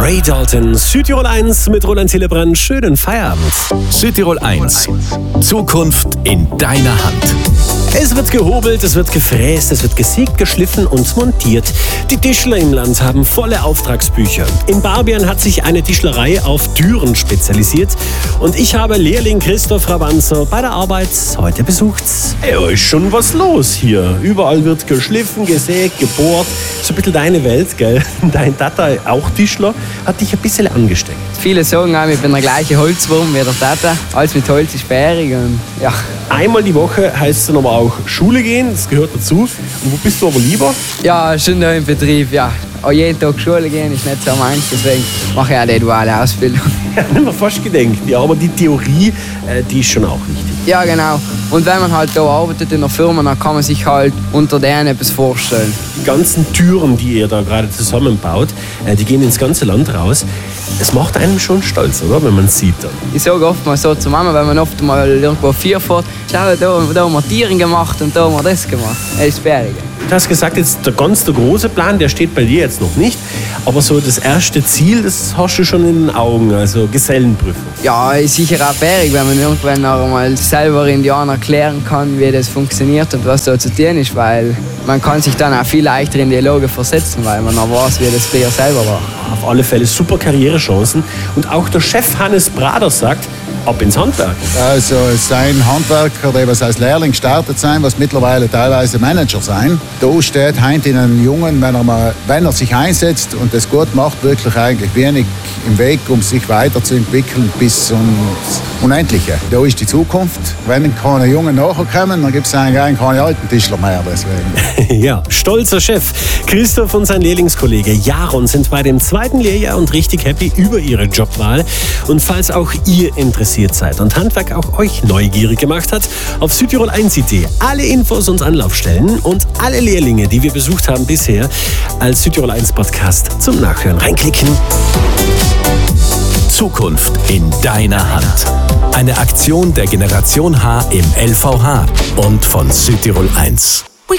Ray Dalton, Südtirol 1 mit Roland Hillebrand. Schönen Feierabend. Südtirol 1. Zukunft in deiner Hand. Es wird gehobelt, es wird gefräst, es wird gesägt, geschliffen und montiert. Die Tischler im Land haben volle Auftragsbücher. In Barbien hat sich eine Tischlerei auf Türen spezialisiert. Und ich habe Lehrling Christoph Rabanzer bei der Arbeit heute besucht. Ja, ist schon was los hier. Überall wird geschliffen, gesägt, gebohrt. So ein bisschen deine Welt, gell? Dein Tata, auch Tischler, hat dich ein bisschen angesteckt. Viele sagen auch, ich bin der gleiche Holzwurm wie der Tata. Alles mit Holz ist bärig und ja. Einmal die Woche heißt es dann aber auch Schule gehen, das gehört dazu. Und wo bist du aber lieber? Ja, schon da im Betrieb, ja. Auch jeden Tag Schule gehen ist nicht so meins, deswegen mache ich auch die duale Ausbildung. Ja, nicht mehr fast gedacht. Ja, aber die Theorie, die ist schon auch wichtig. Ja, genau. Und wenn man halt da arbeitet in der Firma, dann kann man sich halt unter denen etwas vorstellen. Die ganzen Türen, die ihr da gerade zusammenbaut, die gehen ins ganze Land raus. Es macht einem schon stolz, oder? Wenn man es sieht dann. Ich sage oft mal so zu Mama, wenn man oft mal irgendwo fährt, schau, da haben wir Tieren gemacht und da haben wir das gemacht. Das ist bärig. Du hast gesagt, jetzt der große Plan, der steht bei dir jetzt noch nicht. Aber so das erste Ziel, das hast du schon in den Augen, also Gesellenprüfung. Ja, ist sicher auch bärig, wenn man irgendwann noch einmal selber Indianer erklären kann, wie das funktioniert und was da zu tun ist, weil man kann sich dann auch viel leichter in die Lage versetzen, weil man auch weiß, wie das früher selber war. Auf alle Fälle super Karrierechancen. Und auch der Chef Hannes Brader sagt, ab ins Handwerk. Also es sind Handwerker, die was als Lehrling gestartet sind, was mittlerweile teilweise Manager sind. Da steht heute in einem Jungen, wenn er sich einsetzt und das gut macht, wirklich eigentlich wenig im Weg, um sich weiterzuentwickeln bis zum Unendliche. Da ist die Zukunft. Wenn keine Jungen nachkommen, dann gibt es eigentlich keine alten Tischler mehr. Deswegen. Ja, stolzer Chef. Christoph und sein Lehrlingskollege Jaron sind bei dem 2. Lehrjahr und richtig happy über ihre Jobwahl. Und falls auch ihr interessiert seid und Handwerk auch euch neugierig gemacht hat, auf Südtirol1.de alle Infos und Anlaufstellen und alle Lehrlinge, die wir besucht haben bisher, als Südtirol 1 Podcast zum Nachhören reinklicken. Zukunft in deiner Hand. Eine Aktion der Generation H im LVH und von Südtirol 1.